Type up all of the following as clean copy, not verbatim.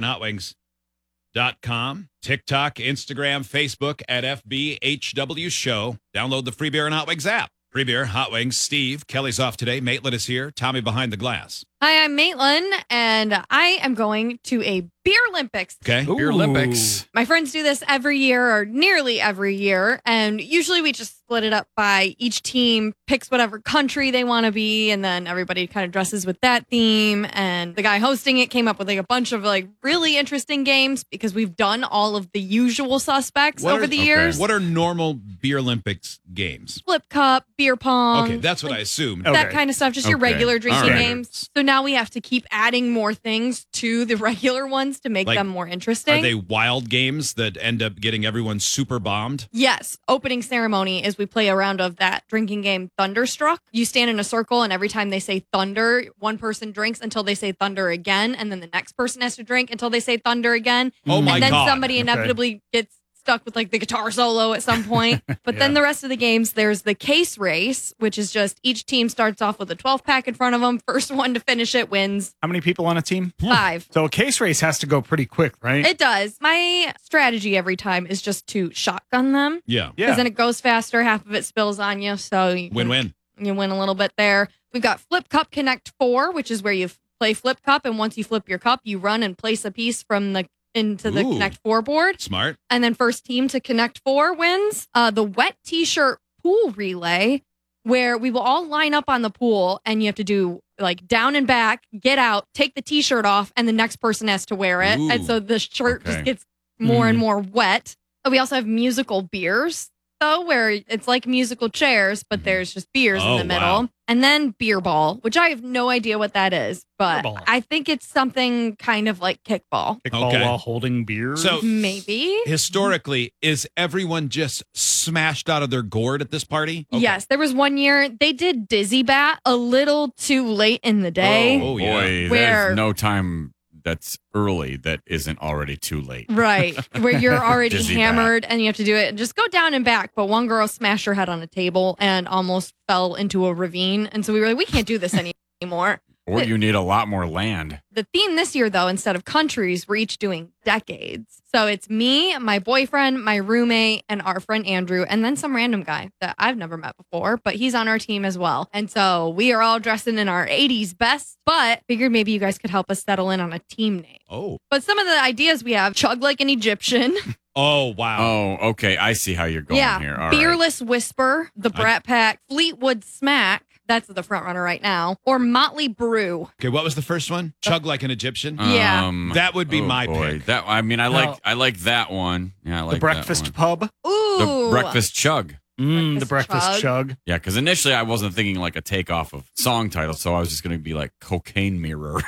hotwings.com, TikTok, Instagram, Facebook at FBHW Show. Download the Free Beer and Hot Wings app. Free Beer, Hot Wings, Steve. Kelly's off today. Maitland is here. Tommy behind the glass. Hi, I'm Maitland, and I am going to a Beer Olympics. Okay. Beer Olympics. My friends do this every year, or nearly every year, and usually we just split it up by each team picks whatever country they want to be, and then everybody kind of dresses with that theme. And the guy hosting it came up with like a bunch of like really interesting games because we've done all of the usual suspects over the years. What are normal Beer Olympics games? Flip cup, beer pong. Okay, that's what I assumed. That kind of stuff, just your regular drinking All right. games. So now we have to keep adding more things to the regular ones to make Like, them more interesting. Are they wild games that end up getting everyone super bombed? Yes. Opening ceremony is we play a round of that drinking game Thunderstruck. You stand in a circle, and every time they say thunder, one person drinks until they say thunder again, and then the next person has to drink until they say thunder again. Oh my And then God. somebody inevitably gets stuck with like the guitar solo at some point. But then the rest of the games, there's the case race, which is just each team starts off with a 12 pack in front of them. First one to finish it wins. How many people on a team? 5. So a case race has to go pretty quick, right? It does. My strategy every time is just to shotgun them. Yeah. Because then it goes faster. Half of it spills on you. So you Win-win. You win a little bit there. We've got Flip Cup Connect 4, which is where you play Flip Cup. And once you flip your cup, you run and place a piece from the into the Ooh. Connect 4 board. Smart. And then first team to Connect 4 wins. The wet t-shirt pool relay, where we will all line up on the pool and you have to do like down and back, get out, take the t-shirt off, and the next person has to wear it. Ooh. And so the shirt just Okay. gets more and more wet. We also have musical beers, though, where it's like musical chairs, but there's just beers in the middle. Wow. And then beer ball, which I have no idea what that is, but Beer ball. I think it's something kind of like kickball. Kickball Okay. while holding beer. So Maybe. historically, is everyone just smashed out of their gourd at this party? Okay. Yes, there was one year they did Dizzy Bat a little too late in the day. Oh, yeah. Boy, Where- there's no time that's early that isn't already too late. Right, where you're already Dizzy hammered and you have to do it and just go down and back. But one girl smashed her head on a table and almost fell into a ravine. And so we were like, we can't do this anymore. Or you need a lot more land. The theme this year, though, instead of countries, we're each doing decades. So it's me, my boyfriend, my roommate, and our friend Andrew, and then some random guy that I've never met before, but he's on our team as well. And so we are all dressing in our 80s best, but figured maybe you guys could help us settle in on a team name. Oh. But some of the ideas we have, chug like an Egyptian. Oh, wow. Oh, okay. I see how you're going yeah. here. All right. Beerless Whisper, the Brat Pack, Fleetwood Smack. That's the front runner right now. Or Motley Brew. Okay, what was the first one? Chug like an Egyptian? Yeah. That would be oh my boy. pick. That I mean, I like that one. Yeah, I like the breakfast that one. pub. Ooh. The breakfast chug. The breakfast chug. Yeah, because initially I wasn't thinking like a takeoff of song title, so I was just going to be like Cocaine Mirror.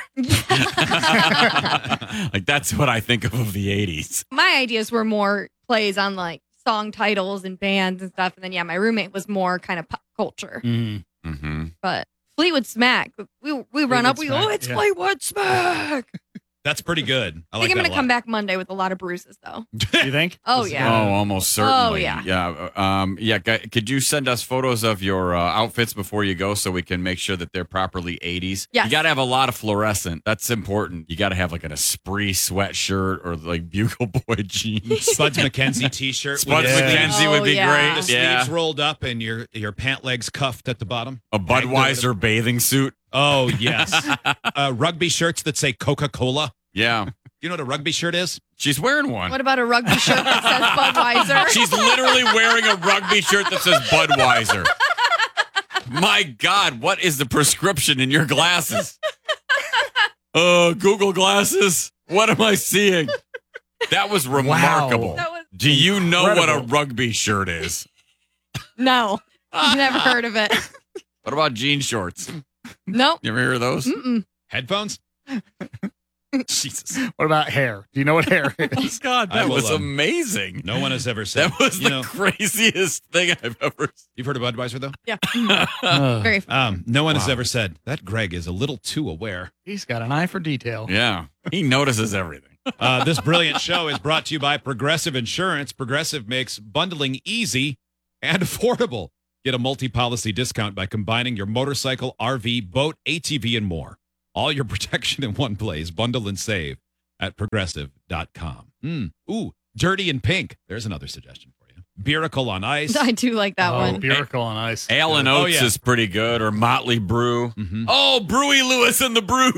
Like that's what I think of the 80s. My ideas were more plays on like song titles and bands and stuff. And then, my roommate was more kind of pop culture. Mm-hmm. But Fleetwood Smack, we run up, we go, Smack, oh, it's yeah. Fleetwood Smack. That's pretty good. I I like think I'm that going to a come lot. back Monday with a lot of bruises, though. You think? Oh, This is yeah. Oh, gonna- almost certainly. yeah. Yeah. Could you send us photos of your outfits before you go so we can make sure that they're properly 80s? Yes. You got to have a lot of fluorescent. That's important. You got to have like an Esprit sweatshirt or like Bugle Boy jeans. Spuds McKenzie t-shirt. Spuds with the McKenzie would be yeah. great. The Yeah. sleeves rolled up and your pant legs cuffed at the bottom. A Budweiser bathing suit. Oh, yes. Rugby shirts that say Coca-Cola. Yeah. You know what a rugby shirt is? She's wearing one. What about a rugby shirt that says Budweiser? She's literally wearing a rugby shirt that says Budweiser. My God, what is the prescription in your glasses? Google glasses. What am I seeing? That was remarkable. That was- Do you know what a Incredible. rugby shirt is? No, never heard of it. What about jean shorts? Nope. You ever hear of those? Mm-mm. Headphones? Jesus. What about hair? Do you know what hair is? God, I that will, was amazing. No one has ever said. That was you the know, craziest thing I've ever seen. you've heard of Budweiser, though? Yeah. Uh, Very No one has Wow. ever said, that Greg is a little too aware. He's got an eye for detail. Yeah, he notices everything. This brilliant show is brought to you by Progressive Insurance. Progressive makes bundling easy and affordable. Get a multi-policy discount by combining your motorcycle, RV, boat, ATV, and more. All your protection in one place. Bundle and save at progressive.com. Ooh, Dirty in Pink. There's another suggestion for you. Beeracle on Ice. I do like that Oh, one. Beeracle on Ice. Ale and Oh, Oats yeah. is pretty good, or Motley Brew. Mhm. Oh, Brewy Lewis and the Brews.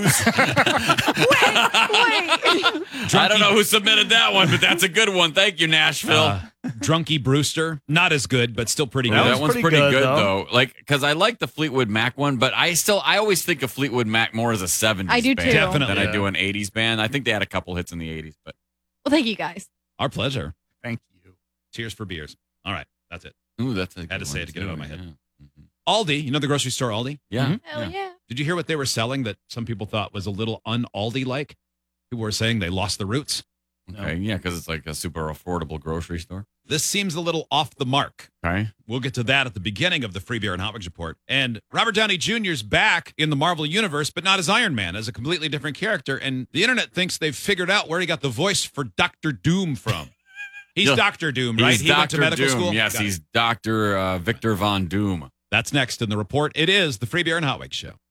Wait. I don't know who submitted that one, but that's a good one. Thank you, Nashville. Drunky Brewster. Not as good, but still pretty Yeah, good. was that one's pretty pretty good, good, though. though. Like, because I like the Fleetwood Mac one, but I always think of Fleetwood Mac more as a 70s I do band too. Definitely. than I do an 80s band. I think they had a couple hits in the 80s, but Well, thank you guys. Our pleasure. Thank you. Cheers for beers. All right, that's it. ooh, that's a good Had to say one, it to get it out of too, my head. Yeah. Mhm. Aldi, you know the grocery store Aldi? Yeah. Mhm. Hell yeah. Did you hear what they were selling that some people thought was a little un-Aldi like? People were saying they lost the roots. Okay, yeah, because it's like a super affordable grocery store. This seems a little off the mark. Okay. We'll get to that at the beginning of the Free Beer and Hot Wings report. And Robert Downey Jr.'s back in the Marvel Universe, but not as Iron Man, as a completely different character. And the internet thinks they've figured out where he got the voice for Dr. Doom from. He's Yeah. Dr. Doom, right? He's He Dr. went to medical Doom. school? Yes, Got it. he's Dr. Victor Von Doom. That's next in the report. It is the Free Beer and Hot Wings show.